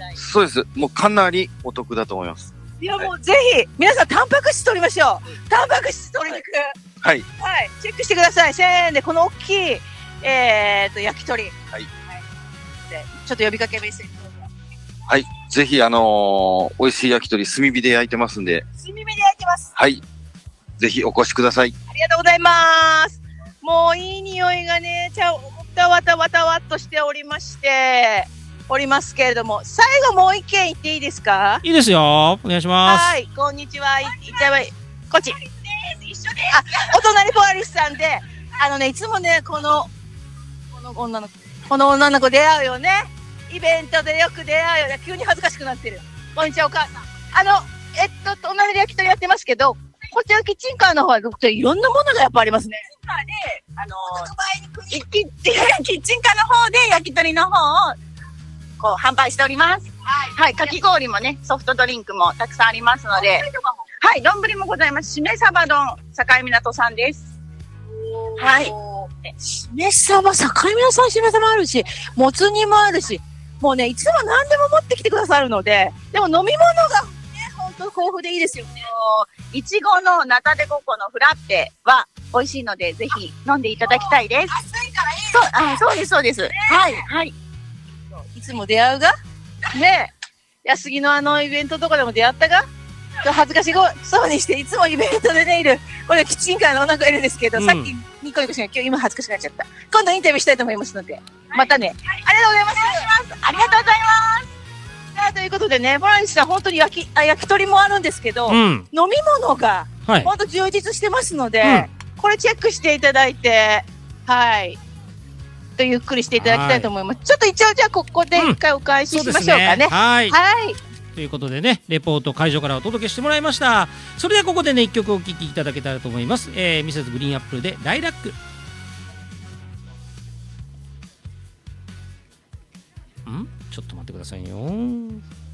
そうです。もうかなりお得だと思います。 いや、もうぜひ、皆さん、タンパク質取りましょう。タンパク質取りにく。 はい。 はい。チェックしてください。1000円で、この大きい、焼き鳥。はい。で、ちょっと呼びかけメッセージ。 はい。ぜひ、美味しい焼き鳥、炭火で焼いてますんで。 炭火で焼いてます。 はい。ぜひお越しください。 ありがとうございます。もういい匂いがね、わたわっとしておりますけれども、最後もう一件言っていいですか？ いいですよ。お願いします。 はい、こんにちは。こっち。一緒です。お隣ポアリスさんで、いつもね、この女の子出会うよね。イベントでよく出会うよね。急に恥ずかしくなってる。こんにちは、お母さん。隣で焼き鳥やってますけど、こちらキッチンカーの方はいろんなものがやっぱありますね。 キッチンカーの方で焼き鳥の方をこう販売しております。はい、かき氷もね、ソフトドリンクもたくさんありますので、はい、丼もございます。しめ鯖丼、境港さんです。はい。 しめ鯖、境港さんしめ鯖あるし、もつ煮もあるし、もうね、いつも何でも持ってきてくださるので、でも飲み物がね、本当豊富でいいですよね。 いちごのナタデココのフラッペは美味しいので、ぜひ飲んでいただきたいです。 暑いからいいですね。 そうです、そうです。はい、はい。 いつも出会うがねえ、安木のイベントとかでも出会ったが恥ずかしそうにして、いつもイベントでね、いる、これキッチンカーの女の子いるんですけど、さっきニコニコしながら今恥ずかしくなっちゃった。今度インタビューしたいと思いますので、またね。ありがとうございます。 ありがとうございます。 ということでね、ボランチさん、本当に焼き鳥もあるんですけど、飲み物が、本当充実してますので、これチェックしていただいて、はい。ゆっくりしていただきたいと思います。ちょっと一応じゃあここで一回お返ししましょうかね。 はい。ということでね、レポート会場からお届けしてもらいました。それではここでね、一曲お聴きいただけたらと思います。ミセスグリーンアップルでライラック。ちょっと待ってくださいよ。